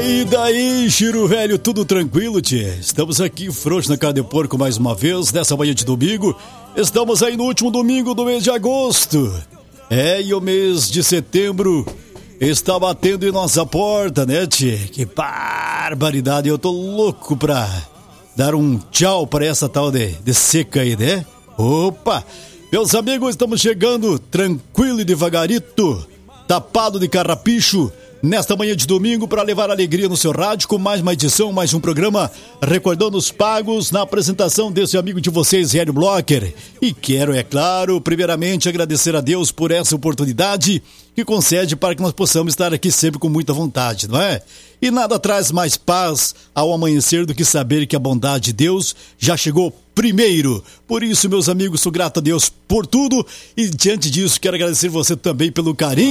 E daí, Chiro velho, tudo tranquilo, tchê? Estamos aqui frouxo na cara de porco mais uma vez, nessa manhã de domingo. Estamos aí no último domingo do mês de agosto. E o mês de setembro está batendo em nossa porta, né, tchê? Que barbaridade, eu tô louco pra dar um tchau para essa tal de seca aí, né? Opa! Meus amigos, estamos chegando tranquilo e devagarito, tapado de carrapicho, nesta manhã de domingo para levar alegria no seu rádio com mais uma edição, mais um programa recordando os pagos na apresentação desse amigo de vocês, Hélio Blocker. E quero, é claro, primeiramente agradecer a Deus por essa oportunidade que concede para que nós possamos estar aqui sempre com muita vontade, não é? E nada traz mais paz ao amanhecer do que saber que a bondade de Deus já chegou primeiro. Por isso, meus amigos, sou grato a Deus por tudo e diante disso quero agradecer você também pelo carinho